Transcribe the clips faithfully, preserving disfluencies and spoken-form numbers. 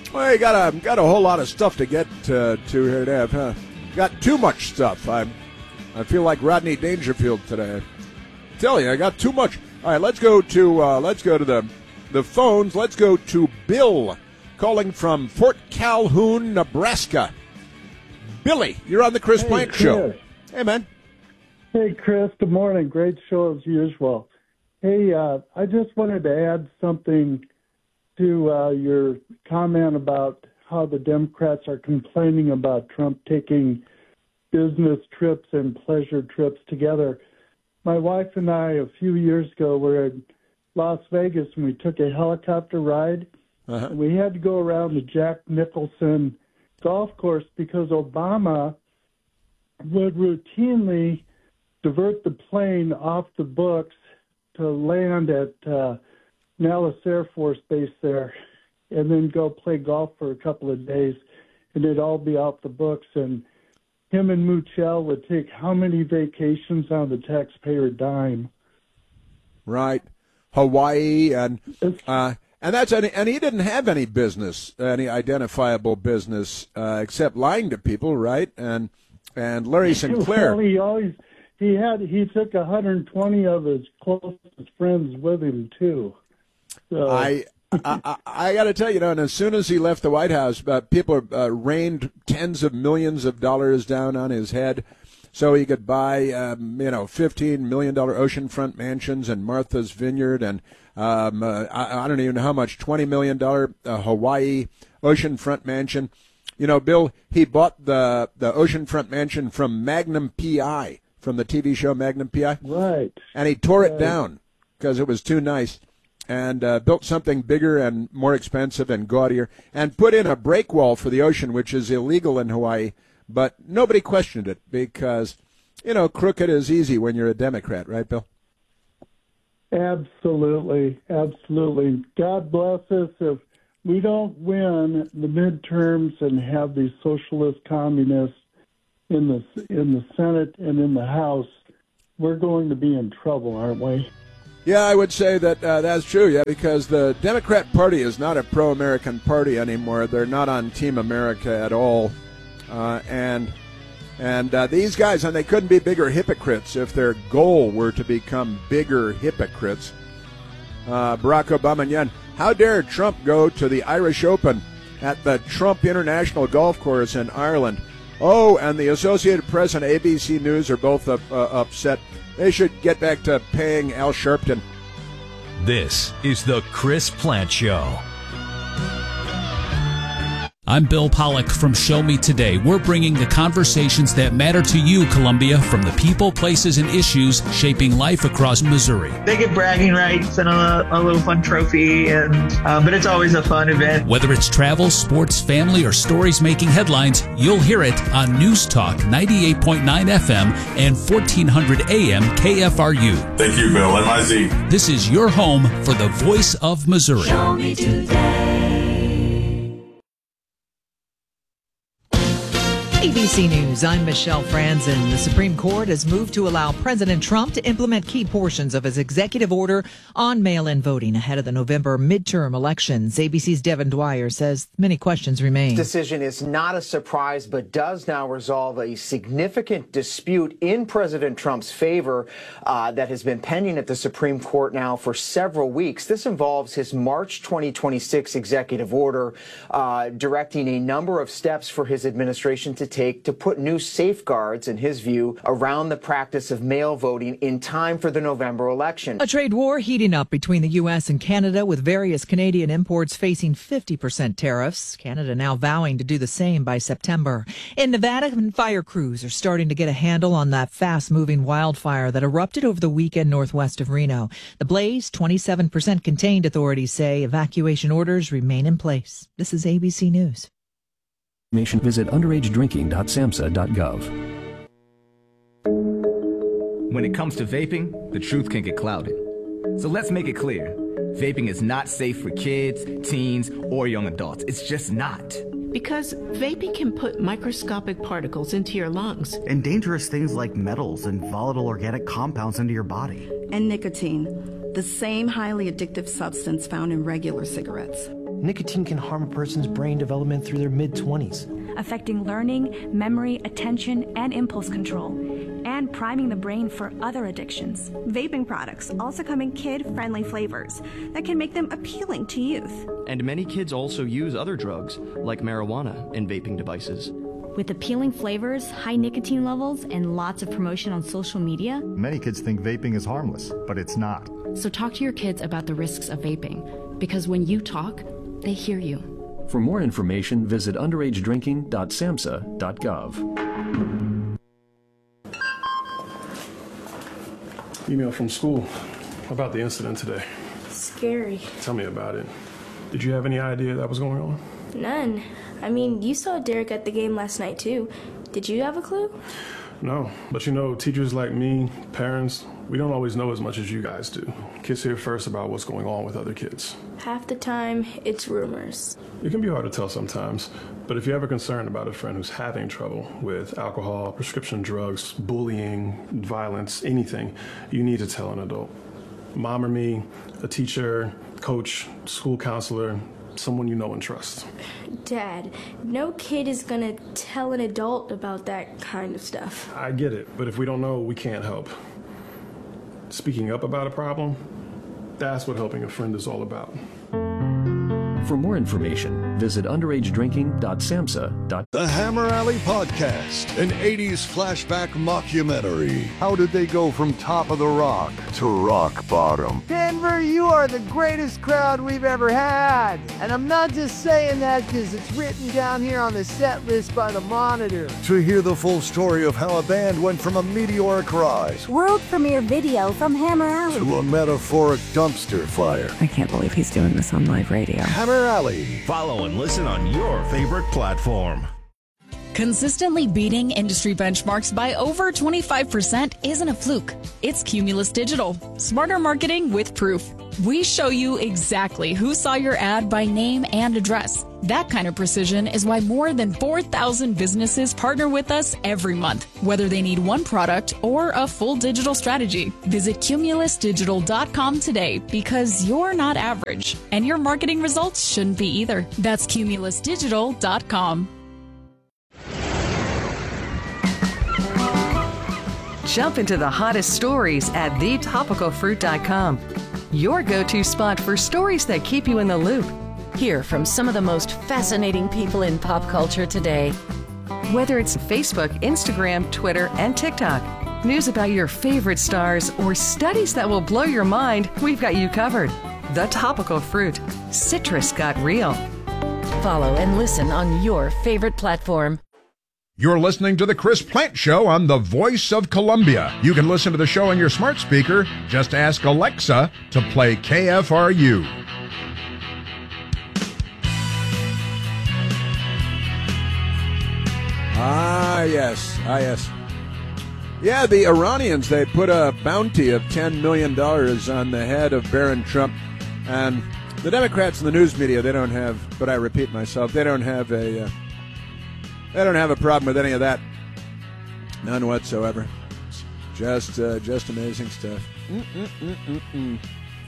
Well, you got a got a whole lot of stuff to get uh, to here, Dave. Huh? Got too much stuff. I I feel like Rodney Dangerfield today. I tell you, I got too much. All right, let's go to uh, let's go to the the phones. Let's go to Bill, calling from Fort Calhoun, Nebraska. Billy, you're on the Chris Hey, Plank Chris. Show. Hey, man. Hey, Chris. Good morning. Great show as usual. Hey, uh, I just wanted to add something to uh, your comment about how the Democrats are complaining about Trump taking business trips and pleasure trips together. My wife and I, a few years ago, were in Las Vegas, and we took a helicopter ride. Uh-huh. And we had to go around the Jack Nicholson golf course because Obama would routinely divert the plane off the books to land at uh, Nellis Air Force Base there and then go play golf for a couple of days, and it'd all be off the books. And him and Muchel would take how many vacations on the taxpayer dime? Right. Hawaii and uh, and that's any, and he didn't have any business, any identifiable business uh, except lying to people, right? And and Larry Sinclair. Well, he always he had he took one hundred twenty of his closest friends with him too. So. I I, I, I got to tell you, you know, and as soon as he left the White House, uh, people uh, rained tens of millions of dollars down on his head so he could buy, um, you know, fifteen million dollars oceanfront mansions and Martha's Vineyard and um, uh, I, I don't even know how much, twenty million dollars uh, Hawaii oceanfront mansion. You know, Bill, he bought the, the oceanfront mansion from Magnum P I, from the T V show Magnum P I. Right. And he tore it Right. down because it was too nice. And uh, built something bigger and more expensive and gaudier, and put in a break wall for the ocean, which is illegal in Hawaii. But nobody questioned it because, you know, crooked is easy when you're a Democrat, right, Bill? Absolutely, absolutely. God bless us if we don't win the midterms and have these socialist communists in the in the Senate and in the House. We're going to be in trouble, aren't we? Yeah, I would say that uh, that's true, yeah, because the Democrat Party is not a pro-American party anymore. They're not on Team America at all. Uh, and and uh, these guys, and they couldn't be bigger hypocrites if their goal were to become bigger hypocrites. Uh, Barack Obama, and yet, how dare Trump go to the Irish Open at the Trump International Golf Course in Ireland? Oh, and the Associated Press and A B C News are both uh, uh, upset. They should get back to paying Al Sharpton. This is the Chris Plant Show. I'm Bill Pollock from Show Me Today. We're bringing the conversations that matter to you, Columbia, from the people, places, and issues shaping life across Missouri. They get bragging rights and a, a little fun trophy, and uh, but it's always a fun event. Whether it's travel, sports, family, or stories making headlines, you'll hear it on News Talk ninety-eight point nine F M and fourteen hundred A M K F R U. Thank you, Bill. M I Z. This is your home for the voice of Missouri. Show me today. A B C News, I'm Michelle Franzen. The Supreme Court has moved to allow President Trump to implement key portions of his executive order on mail-in voting ahead of the November midterm elections. A B C's Devin Dwyer says many questions remain. This decision is not a surprise, but does now resolve a significant dispute in President Trump's favor uh, that has been pending at the Supreme Court now for several weeks. This involves his March twenty twenty-six executive order uh, directing a number of steps for his administration to take to put new safeguards, in his view, around the practice of mail voting in time for the November election. A trade war heating up between the U S and Canada, with various Canadian imports facing fifty percent tariffs. Canada now vowing to do the same by September. In Nevada, fire crews are starting to get a handle on that fast-moving wildfire that erupted over the weekend northwest of Reno. The blaze, twenty-seven percent contained, authorities say. Evacuation orders remain in place. This is A B C News. Visit underage drinking dot samhsa dot gov. When it comes to vaping, the truth can get clouded. So let's make it clear. Vaping is not safe for kids, teens, or young adults. It's just not. Because vaping can put microscopic particles into your lungs. And dangerous things like metals and volatile organic compounds into your body. And nicotine. the same highly addictive substance found in regular cigarettes. Nicotine can harm a person's brain development through their mid-twenties, affecting learning, memory, attention, and impulse control, and priming the brain for other addictions. Vaping products also come in kid-friendly flavors that can make them appealing to youth. And many kids also use other drugs, like marijuana, in vaping devices. With appealing flavors, high nicotine levels, and lots of promotion on social media, many kids think vaping is harmless, but it's not. So talk to your kids about the risks of vaping, because when you talk, they hear you. For more information, visit underage drinking dot samhsa dot gov. Email from school about the incident today. Scary. Tell me about it. Did you have any idea that was going on? None. I mean, you saw Derek at the game last night, too. Did you have a clue? No, but you know, teachers like me, parents, we don't always know as much as you guys do. Kids hear first about what's going on with other kids. Half the time, it's rumors. It can be hard to tell sometimes, but if you're ever concerned about a friend who's having trouble with alcohol, prescription drugs, bullying, violence, anything, you need to tell an adult. Mom or me, a teacher, coach, school counselor, someone you know and trust. Dad, no kid is gonna tell an adult about that kind of stuff. I get it, but if we don't know, we can't help. Speaking up about a problem, that's what helping a friend is all about. For more information, visit underage drinking dot samhsa dot gov. The Hammer Alley Podcast, an eighties flashback mockumentary. How did they go from top of the rock to rock bottom? Denver, you are the greatest crowd we've ever had. And I'm not just saying that because it's written down here on the set list by the Monitor. To hear the full story of how a band went from a meteoric rise, world premiere video from Hammer Alley, to a metaphoric dumpster fire. I can't believe he's doing this on live radio. Hammer Alley. Follow and listen on your favorite platform. Consistently beating industry benchmarks by over twenty-five percent isn't a fluke. It's Cumulus Digital. Smarter marketing with proof. We show you exactly who saw your ad by name and address. That kind of precision is why more than four thousand businesses partner with us every month, whether they need one product or a full digital strategy. Visit cumulus digital dot com today because you're not average, and your marketing results shouldn't be either. That's cumulus digital dot com. Jump into the hottest stories at the topical fruit dot com. Your go-to spot for stories that keep you in the loop. Hear from some of the most fascinating people in pop culture today. Whether it's Facebook, Instagram, Twitter, and TikTok, news about your favorite stars, or studies that will blow your mind, we've got you covered. The Topical Fruit. Citrus got real. Follow and listen on your favorite platform. You're listening to The Chris Plant Show on the Voice of Columbia. You can listen to the show on your smart speaker. Just ask Alexa to play K F R U. Ah, yes. Ah, yes. Yeah, the Iranians, they put a bounty of ten million dollars on the head of Baron Trump. And the Democrats and the news media, they don't have, but I repeat myself, they don't have a... Uh, They don't have a problem with any of that. None whatsoever. Just uh, just amazing stuff. Mm-mm-mm-mm-mm.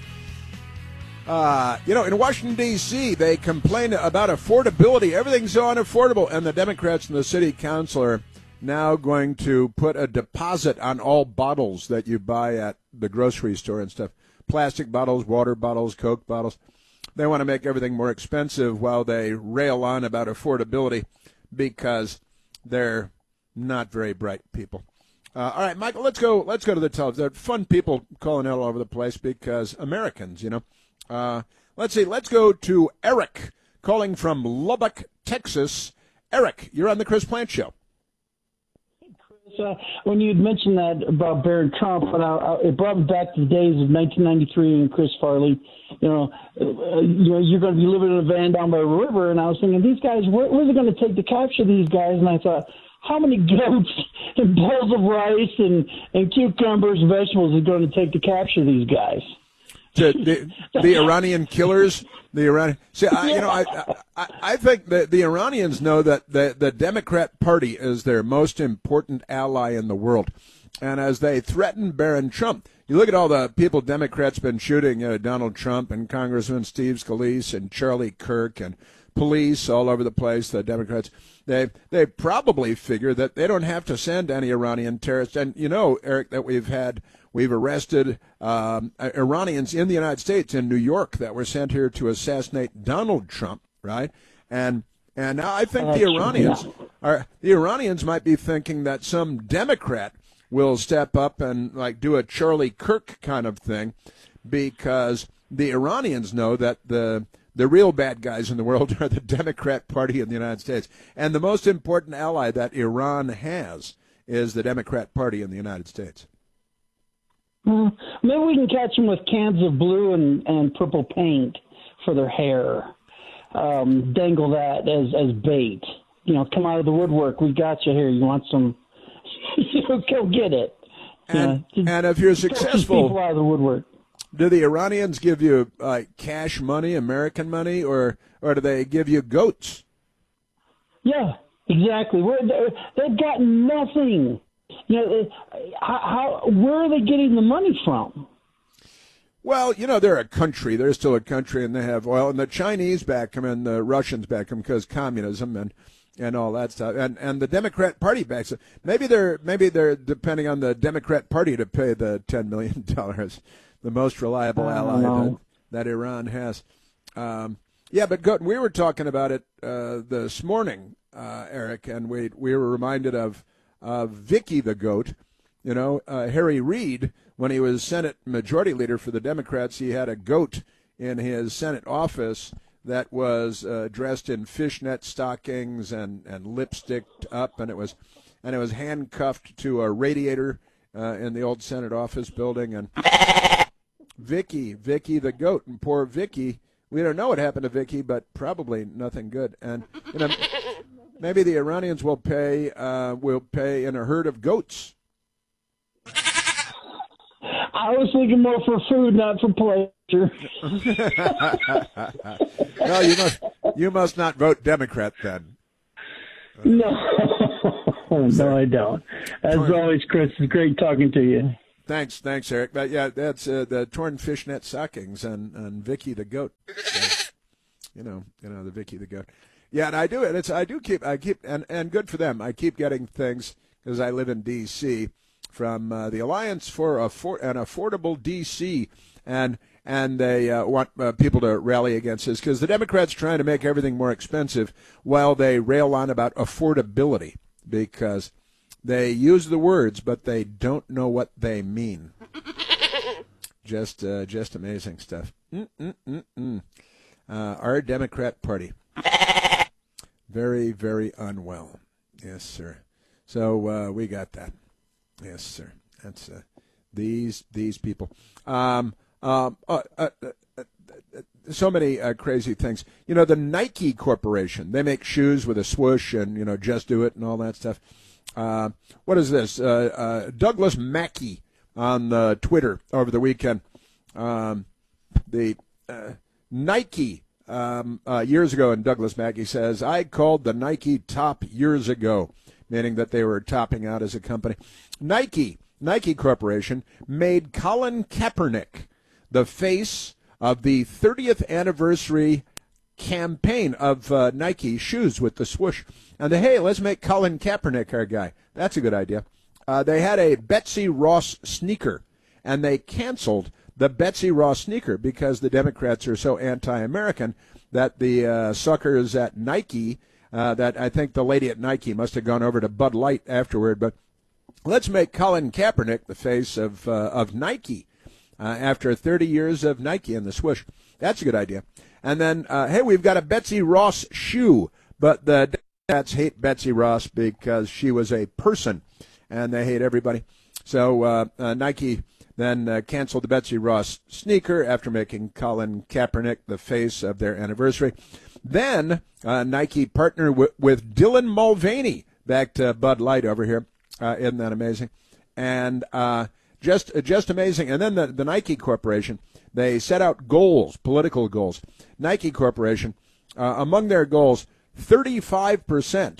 Uh, you know, in Washington, D C, they complain about affordability. Everything's so unaffordable. And the Democrats and the city council are now going to put a deposit on all bottles that you buy at the grocery store and stuff. Plastic bottles, water bottles, Coke bottles. They want to make everything more expensive while they rail on about affordability, because they're not very bright people. Uh, all right, Michael, let's go. Let's go to the telephone. There are fun people calling all over the place because Americans, you know. Uh, let's see. Let's go to Eric calling from Lubbock, Texas. Eric, you're on the Chris Plant Show. Uh, when you had mentioned that about Baron Trump, and I, I, it brought me back to the days of nineteen ninety-three and Chris Farley. You know, uh, you know, you're going to be living in a van down by a river, and I was thinking, these guys, where, where's it going to take to capture these guys? And I thought, how many goats and bowls of rice and, and cucumbers and vegetables is it going to take to capture these guys? The, the, the Iranian killers, the Iranian. See, I, you know, I, I, I think that the Iranians know that the, the Democrat Party is their most important ally in the world. And as they threaten Barron Trump, you look at all the people Democrats been shooting, uh, Donald Trump and Congressman Steve Scalise and Charlie Kirk and police all over the place, the Democrats. They they probably figure that they don't have to send any Iranian terrorists. And you know, Eric, that we've had, we've arrested um, Iranians in the United States, in New York, that were sent here to assassinate Donald Trump, right? And and now I think the Iranians are, the Iranians might be thinking that some Democrat will step up and like do a Charlie Kirk kind of thing, because the Iranians know that the the real bad guys in the world are the Democrat Party in the United States. And the most important ally that Iran has is the Democrat Party in the United States. Well, maybe we can catch them with cans of blue and, and purple paint for their hair. Um, dangle that as, as bait. You know, come out of the woodwork. We got you here. You want some? You know, go get it. And, you know, and if you're keep successful, people out of the woodwork. Do the Iranians give you like cash money, American money, or or do they give you goats? Yeah, exactly. We're, they've got nothing. You know, how, how where are they getting the money from? Well, you know, they're a country. They're still a country, and they have oil. And the Chinese back them, and the Russians back them because communism and and all that stuff. And and the Democrat Party backs them. Maybe they're maybe they're depending on the Democrat Party to pay the ten million dollars. The most reliable ally that, that Iran has. Um, yeah, but Goat, we were talking about it uh, this morning, uh, Eric, and we we were reminded of of Vicky the Goat. You know, uh, Harry Reid, when he was Senate Majority Leader for the Democrats, he had a goat in his Senate office that was uh, dressed in fishnet stockings and, and lipsticked up, and it was and it was handcuffed to a radiator uh, in the old Senate office building, and Vicky, Vicky the Goat, and poor Vicky. We don't know what happened to Vicky, but probably nothing good. And you know, maybe the Iranians will pay uh, will pay in a herd of goats. I was thinking more for food, not for pleasure. No, you must you must not vote Democrat then. No, no, I don't. As always, Chris, it's great talking to you. Thanks, thanks, Eric. But yeah, that's uh, the torn fishnet stockings and, and Vicky the Goat. So, you know, you know the Vicky the Goat. Yeah, and I do it. It's I do keep I keep and, and good for them. I keep getting things because I live in D C from uh, the Alliance for Affor- an Affordable D C, and and they uh, want uh, people to rally against this because the Democrats trying to make everything more expensive while they rail on about affordability because they use the words, but they don't know what they mean. Just, uh, just amazing stuff. Mm-mm-mm-mm. Uh, our Democrat Party, very, very unwell. Yes, sir. So uh, we got that. Yes, sir. That's uh, these these people. Um, um, uh, uh, uh, uh, so many uh, crazy things. You know, the Nike Corporation. They make shoes with a swoosh and you know, just do it and all that stuff. Uh, what is this? Uh, uh, Douglas Mackey on uh, Twitter over the weekend. Um, the uh, Nike um, uh, years ago, and Douglas Mackey says, I called the Nike top years ago, meaning that they were topping out as a company. Nike, Nike Corporation, made Colin Kaepernick the face of the thirtieth anniversary campaign of uh, Nike shoes with the swoosh. And they, hey, let's make Colin Kaepernick our guy. That's a good idea. Uh, they had a Betsy Ross sneaker, and they canceled the Betsy Ross sneaker because the Democrats are so anti-American that the uh, suckers at Nike, uh, that I think the lady at Nike must have gone over to Bud Light afterward, but let's make Colin Kaepernick the face of uh, of Nike uh, after thirty years of Nike and the swoosh. That's a good idea. And then, uh, hey, we've got a Betsy Ross shoe, but the Democrats hate Betsy Ross because she was a person, and they hate everybody. So uh, uh, Nike then uh, canceled the Betsy Ross sneaker after making Colin Kaepernick the face of their anniversary. Then uh, Nike partnered w- with Dylan Mulvaney, back to Bud Light over here. Uh, isn't that amazing? And uh, just uh, just amazing. And then the, the Nike Corporation, they set out goals, political goals. Nike Corporation, uh, among their goals, thirty-five percent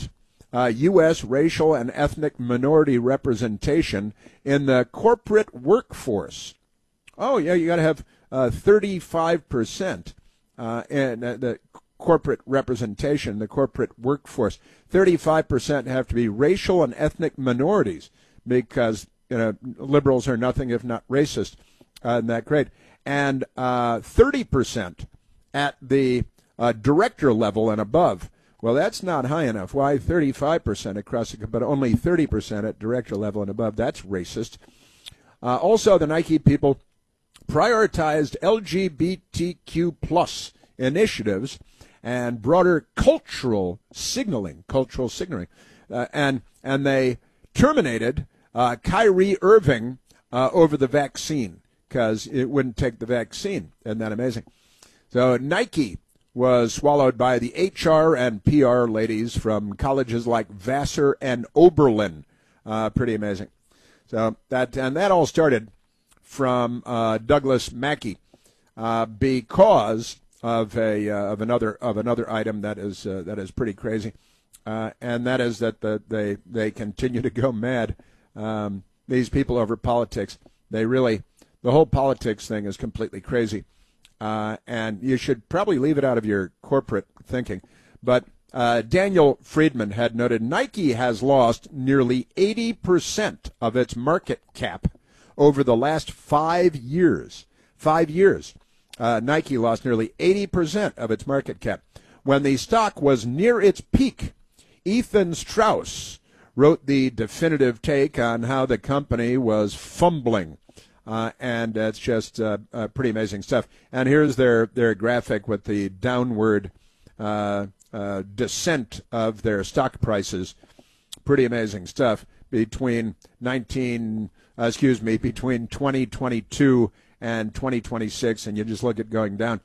uh, U S racial and ethnic minority representation in the corporate workforce. Oh, yeah, you got to have uh, thirty-five percent uh, in uh, the corporate representation, the corporate workforce. thirty-five percent have to be racial and ethnic minorities because, you know, liberals are nothing if not racist uh, in that grade. And uh, thirty percent at the uh, director level and above. Well, that's not high enough. Why thirty-five percent across the, but only thirty percent at director level and above? That's racist. Uh, also, the Nike people prioritized L G B T Q plus initiatives and broader cultural signaling, cultural signaling, uh, and and they terminated uh, Kyrie Irving uh, over the vaccine because it wouldn't take the vaccine. Isn't that amazing? So Nike was swallowed by the H R and P R ladies from colleges like Vassar and Oberlin. Uh, pretty amazing. So that and that all started from uh, Douglas Mackey uh, because of a uh, of another of another item that is uh, that is pretty crazy, uh, and that is that the, they they continue to go mad. Um, these people over politics, they really the whole politics thing is completely crazy, uh, and you should probably leave it out of your corporate thinking. But uh, Daniel Friedman had noted Nike has lost nearly eighty percent of its market cap over the last five years. Five years. Uh, Nike lost nearly eighty percent of its market cap. When the stock was near its peak, Ethan Strauss wrote the definitive take on how the company was fumbling. Uh, and it's just uh, uh, pretty amazing stuff. And here's their, their graphic with the downward uh, uh, descent of their stock prices. Pretty amazing stuff between nineteen, uh, excuse me, between twenty twenty-two and twenty twenty-six, and you just look at going down.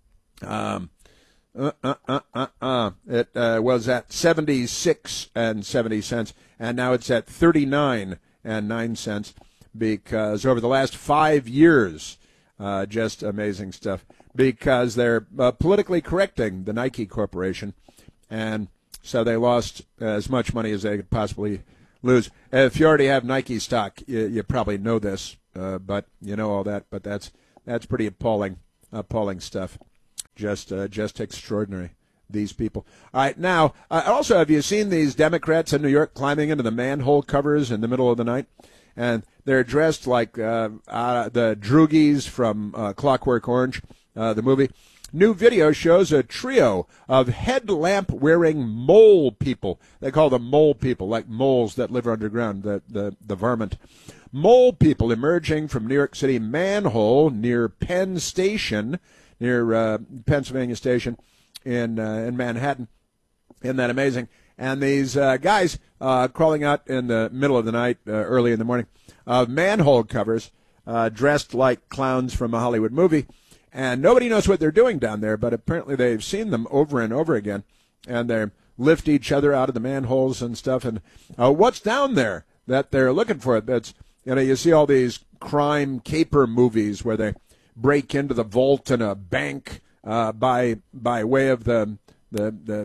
Um, uh, uh, uh, uh, uh. It uh, was at seventy-six and seventy cents, and now it's at thirty-nine and nine cents because over the last five years, uh, just amazing stuff, because they're uh, politically correcting the Nike Corporation, and so they lost as much money as they could possibly lose. If you already have Nike stock, you, you probably know this. Uh, but you know all that, but that's that's pretty appalling, appalling stuff. Just, uh, just extraordinary. These people. All right, now uh, also, have you seen these Democrats in New York climbing into the manhole covers in the middle of the night, and they're dressed like uh, uh, the Droogies from uh, Clockwork Orange, uh, the movie. New video shows a trio of headlamp-wearing mole people. They call them mole people, like moles that live underground, the the, the varmint. Mole people emerging from New York City manhole near Penn Station, near uh, Pennsylvania Station in uh, in Manhattan. Isn't that amazing? And these uh, guys uh, crawling out in the middle of the night, uh, early in the morning, of uh, manhole covers, uh, dressed like clowns from a Hollywood movie. And nobody knows what they're doing down there, but apparently they've seen them over and over again. And they lift each other out of the manholes and stuff. And uh, what's down there that they're looking for? That's You know, you see all these crime caper movies where they break into the vault in a bank uh, by by way of the the, the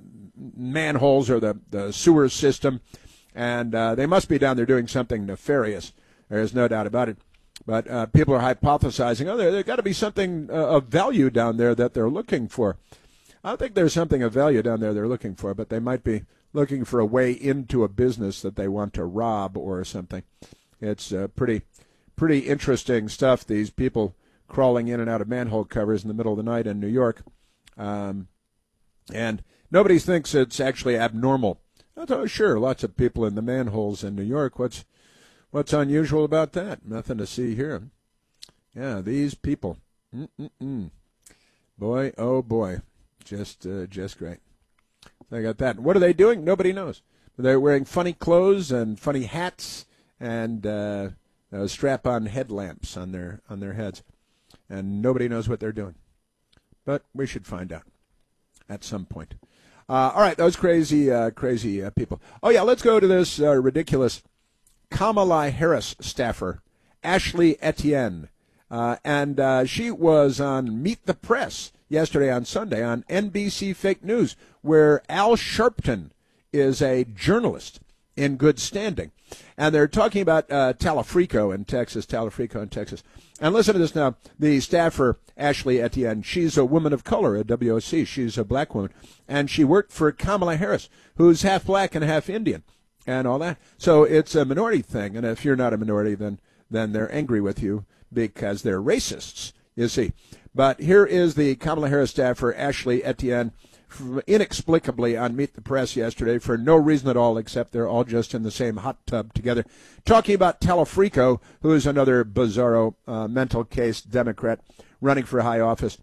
manholes or the, the sewer system, and uh, they must be down there doing something nefarious. There's no doubt about it. But uh, people are hypothesizing, oh, there, there's got to be something uh, of value down there that they're looking for. I don't think there's something of value down there they're looking for, but they might be looking for a way into a business that they want to rob or something. It's uh, pretty pretty interesting stuff, these people crawling in and out of manhole covers in the middle of the night in New York. Um, and nobody thinks it's actually abnormal. Oh, sure, lots of people in the manholes in New York. What's what's unusual about that? Nothing to see here. Yeah, these people. Mm-mm-mm. Boy, oh boy, just uh, just great. They got that. What are they doing? Nobody knows. They're wearing funny clothes and funny hats and uh, uh, strap-on headlamps on their on their heads, and nobody knows what they're doing. But we should find out at some point. Uh, all right, those crazy, uh, crazy uh, people. Oh yeah, let's go to this uh, ridiculous Kamala Harris staffer, Ashley Etienne, uh, and uh, she was on Meet the Press yesterday on Sunday on N B C Fake News, where Al Sharpton is a journalist in good standing. And they're talking about uh, Talafrico in Texas, Talafrico in Texas. And listen to this now. The staffer, Ashley Etienne, she's a woman of color at W O C. She's a black woman. And she worked for Kamala Harris, who's half black and half Indian and all that. So it's a minority thing. And if you're not a minority, then, then they're angry with you because they're racists, you see. But here is the Kamala Harris staffer, Ashley Etienne, inexplicably on Meet the Press yesterday for no reason at all except they're all just in the same hot tub together, talking about Talafrico, who is another bizarro uh, mental case Democrat running for high office.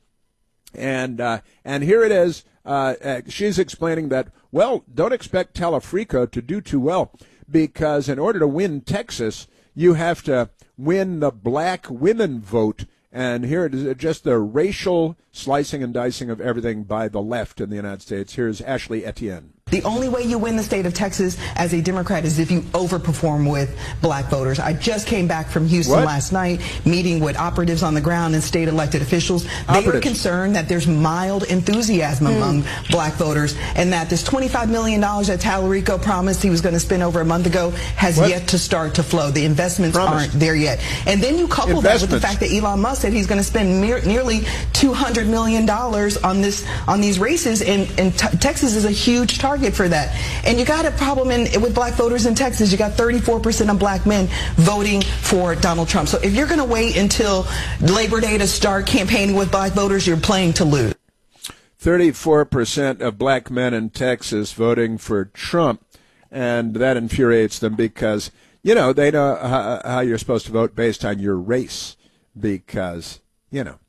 And uh, and here it is. Uh, uh, she's explaining that, well, don't expect Talafrico to do too well because in order to win Texas, you have to win the black women vote. And here it is, just the racial slicing and dicing of everything by the left in the United States. Here's Ashley Etienne. The only way you win the state of Texas as a Democrat is if you overperform with black voters. I just came back from Houston what? last night, meeting with operatives on the ground and state elected officials. They Operatives. are concerned that there's mild enthusiasm mm. among black voters and that this twenty-five million dollars that Talarico promised he was going to spend over a month ago has what? yet to start to flow. The investments Promise. aren't there yet. And then you couple that with the fact that Elon Musk said he's going to spend mere, nearly two hundred million dollars on this on these races, and, and t Texas is a huge target for that. And you got a problem in, with black voters in Texas. You got thirty-four percent of black men voting for Donald Trump. So if you're going to wait until Labor Day to start campaigning with black voters, you're playing to lose. thirty-four percent of black men in Texas voting for Trump, and that infuriates them because, you know, they know how, how you're supposed to vote based on your race because, you know,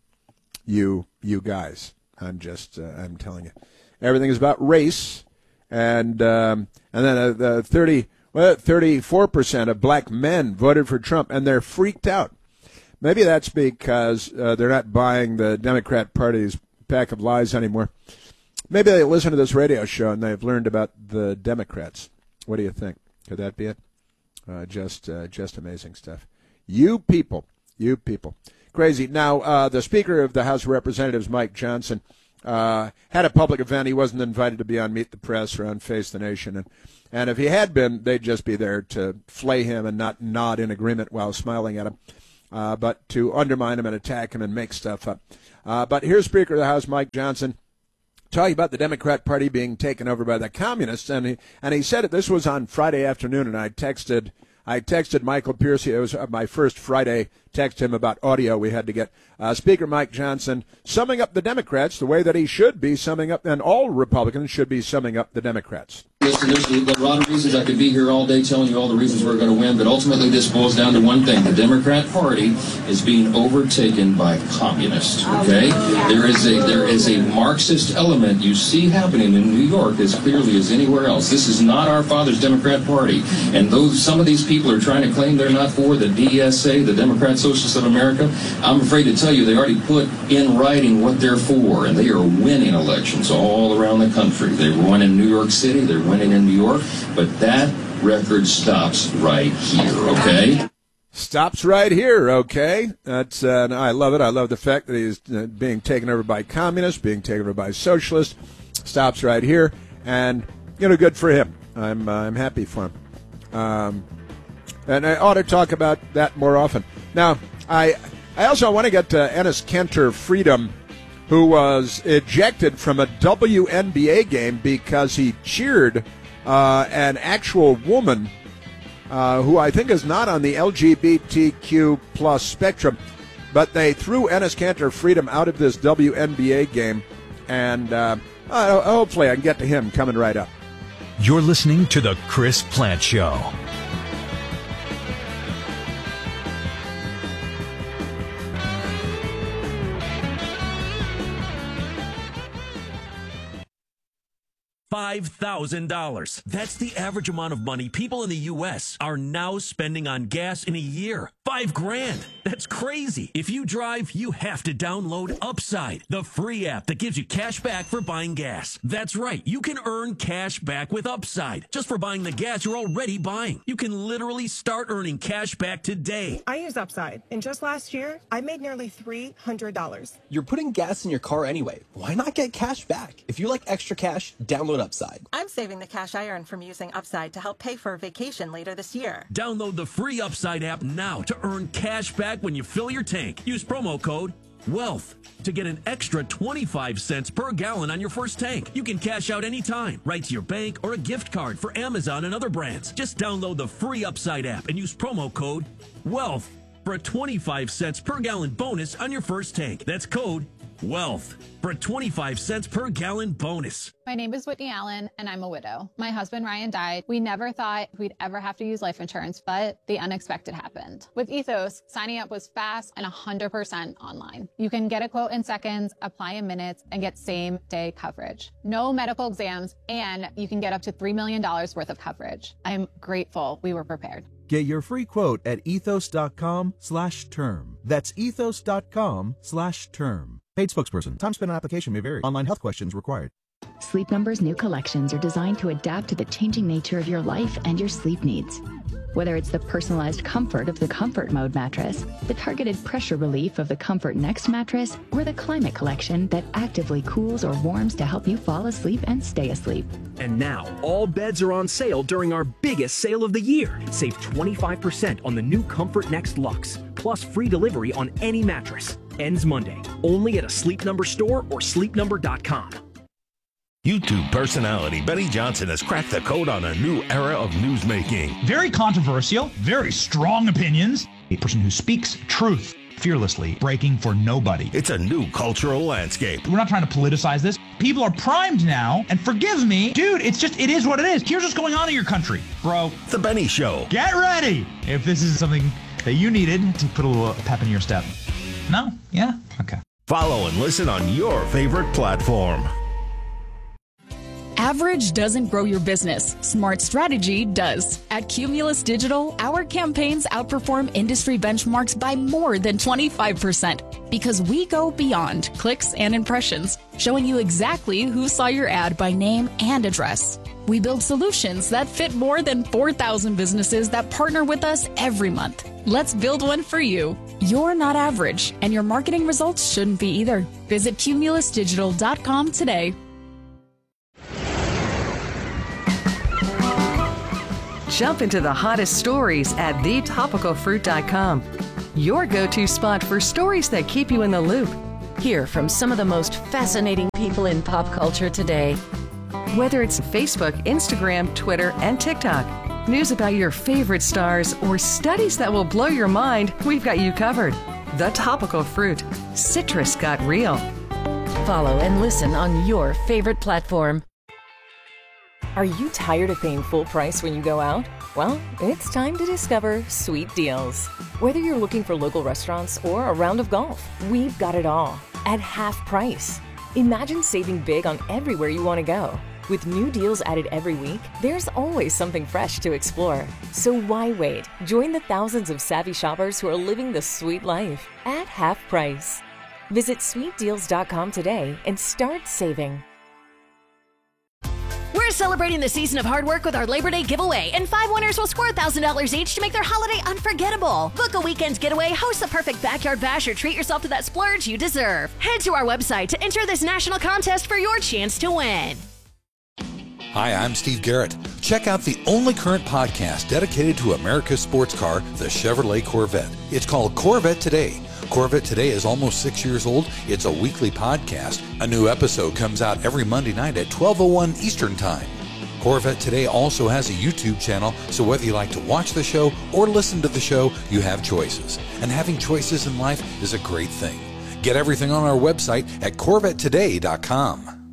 you you guys, I'm just, uh, I'm telling you, everything is about race. And um, and then uh, the thirty, well, thirty-four percent of black men voted for Trump, and they're freaked out. Maybe that's because uh, they're not buying the Democrat Party's pack of lies anymore. Maybe they listen to this radio show and they've learned about the Democrats. What do you think? Could that be it? Uh, just uh, just amazing stuff. You people, you people. Crazy. Now, uh, the Speaker of the House of Representatives, Mike Johnson, Uh, had a public event. He wasn't invited to be on Meet the Press or on Face the Nation. And, and if he had been, they'd just be there to flay him and not nod in agreement while smiling at him, uh, but to undermine him and attack him and make stuff up. Uh, but here's Speaker of the House, Mike Johnson, talking about the Democrat Party being taken over by the communists. And he, and he said it, this was on Friday afternoon, and I texted I texted Michael Piercy. It was my first Friday text him about audio we had to get. Uh, Speaker Mike Johnson summing up the Democrats the way that he should be summing up, and all Republicans should be summing up the Democrats. Listen, there's a lot of reasons I could be here all day telling you all the reasons we're going to win, but ultimately this boils down to one thing. The Democrat Party is being overtaken by communists, okay? There is a there is a Marxist element you see happening in New York as clearly as anywhere else. This is not our father's Democrat Party, and though some of these people are trying to claim they're not for the D S A, the Democrat Socialists of America, I'm afraid to tell you they already put in writing what they're for, and they are winning elections all around the country. They won in New York City, they're winning in New York, but that record stops right here, okay? Stops right here, okay? That's uh, I love it. I love the fact that he's uh, being taken over by communists, being taken over by socialists. Stops right here, and, you know, good for him. I'm, uh, I'm happy for him. Um, and I ought to talk about that more often. Now, I I also want to get to Enes Kanter Freedom, who was ejected from a W N B A game because he cheered uh, an actual woman uh, who I think is not on the L G B T Q plus spectrum, but they threw Enes Kanter Freedom out of this W N B A game, and uh, uh, hopefully I can get to him coming right up. You're listening to The Chris Plant Show. five thousand dollars. That's the average amount of money people in the U S are now spending on gas in a year. Five grand. That's crazy. If you drive, you have to download Upside, the free app that gives you cash back for buying gas. That's right. You can earn cash back with Upside just for buying the gas you're already buying. You can literally start earning cash back today. I use Upside, and just last year, I made nearly three hundred dollars. You're putting gas in your car anyway. Why not get cash back? If you like extra cash, download Upside. I'm saving the cash I earn from using Upside to help pay for a vacation later this year. Download the free Upside app now to earn cash back when you fill your tank. Use promo code WEALTH to get an extra twenty-five cents per gallon on your first tank. You can cash out anytime, right to your bank or a gift card for Amazon and other brands. Just download the free Upside app and use promo code WEALTH for a twenty-five cents per gallon bonus on your first tank. That's code WEALTH for a twenty-five cents per gallon bonus. My name is Whitney Allen, and I'm a widow. My husband, Ryan, died. We never thought we'd ever have to use life insurance, but the unexpected happened. With Ethos, signing up was fast and one hundred percent online. You can get a quote in seconds, apply in minutes, and get same-day coverage. No medical exams, and you can get up to three million dollars worth of coverage. I'm grateful we were prepared. Get your free quote at ethos.com slash term. That's ethos.com slash term. Paid spokesperson. Time spent on application may vary. Online health questions required. Sleep Number's new collections are designed to adapt to the changing nature of your life and your sleep needs. Whether it's the personalized comfort of the Comfort Mode mattress, the targeted pressure relief of the Comfort Next mattress, or the Climate Collection that actively cools or warms to help you fall asleep and stay asleep. And now, all beds are on sale during our biggest sale of the year. Save twenty-five percent on the new Comfort Next Luxe, plus free delivery on any mattress. Ends Monday, only at a Sleep Number store or sleep number dot com. YouTube personality Benny Johnson has cracked the code on a new era of newsmaking. Very controversial, very strong opinions. A person who speaks truth fearlessly, breaking for nobody. It's a new cultural landscape. We're not trying to politicize this. People are primed now, and forgive me, dude, it's just, it is what it is. Here's what's going on in your country, bro. The Benny Show. Get ready if this is something that you needed to put a little pep in your step. No? Yeah? Okay. Follow and listen on your favorite platform. Average doesn't grow your business. Smart strategy does. At Cumulus Digital, our campaigns outperform industry benchmarks by more than twenty-five percent because we go beyond clicks and impressions, showing you exactly who saw your ad by name and address. We build solutions that fit more than four thousand businesses that partner with us every month. Let's build one for you. You're not average, and your marketing results shouldn't be either. Visit cumulus digital dot com today. Jump into the hottest stories at the topical fruit dot com. Your go-to spot for stories that keep you in the loop. Hear from some of the most fascinating people in pop culture today. Whether it's Facebook, Instagram, Twitter, and TikTok, news about your favorite stars, or studies that will blow your mind, we've got you covered. The Topical Fruit. Citrus got real. Follow and listen on your favorite platform. Are you tired of paying full price when you go out? Well, it's time to discover Sweet Deals. Whether you're looking for local restaurants or a round of golf, we've got it all at half price. Imagine saving big on everywhere you want to go. With new deals added every week, there's always something fresh to explore. So why wait? Join the thousands of savvy shoppers who are living the sweet life at half price. Visit sweet deals dot com today and start saving. We're celebrating the season of hard work with our Labor Day giveaway, and five winners will score one thousand dollars each to make their holiday unforgettable. Book a weekend's getaway, host a perfect backyard bash, or treat yourself to that splurge you deserve. Head to our website to enter this national contest for your chance to win. Hi, I'm Steve Garrett. Check out the only current podcast dedicated to America's sports car, the Chevrolet Corvette. It's called Corvette Today. Corvette Today is almost six years old. It's a weekly podcast. A new episode comes out every Monday night at twelve oh one Eastern Time. Corvette Today also has a YouTube channel, so whether you like to watch the show or listen to the show, you have choices. And having choices in life is a great thing. Get everything on our website at corvette today dot com.